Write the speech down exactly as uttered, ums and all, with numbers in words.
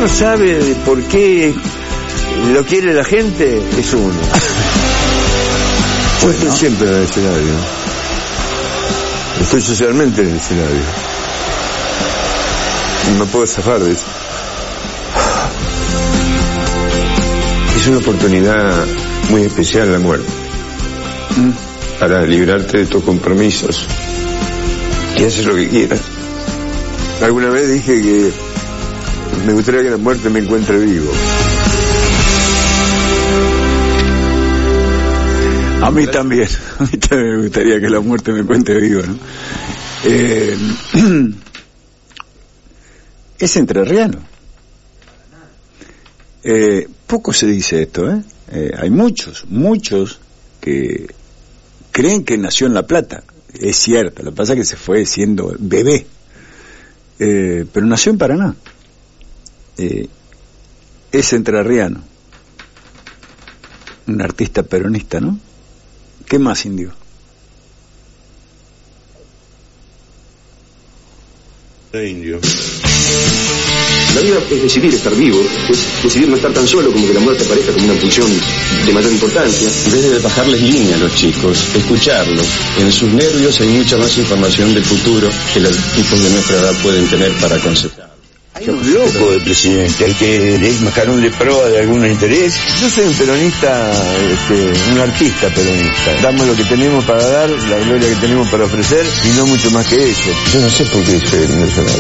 uno sabe por qué lo quiere la gente, es uno. Yo estoy siempre en el escenario. Estoy socialmente en el escenario. No me puedo zafar de eso. Es una oportunidad muy especial la muerte. ¿Mm? Para librarte de tus compromisos. Y haces lo que quieras. Alguna vez dije que me gustaría que la muerte me encuentre vivo. A mí también, a mí también me gustaría que la muerte me encuentre vivo, ¿no? Eh, es entrerriano. Eh, poco se dice esto, ¿eh? Eh, hay muchos, muchos que creen que nació en La Plata. Es cierto, lo que pasa es que se fue siendo bebé. Eh, pero nació en Paraná. Eh, es entrerriano. Un artista peronista, ¿no? ¿Qué más, indio? De indio. La vida es decidir estar vivo, es decidir no estar tan solo, como que la muerte aparezca como una pulsión de mayor importancia. En vez de bajarles línea a los chicos, escucarlos. En sus nervios hay mucha más información del futuro que los tipos de nuestra edad pueden tener para aconsejar. Hay un loco de presidente, el que es mascarón de proa de algún interés. Yo soy un peronista, este, un artista peronista. Damos lo que tenemos para dar, la gloria que tenemos para ofrecer, y no mucho más que eso. Yo no sé por qué soy nacional.